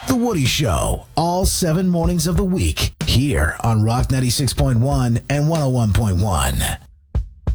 The Woody Show, all 7 mornings of the week, here on Rock 96.1 and 101.1.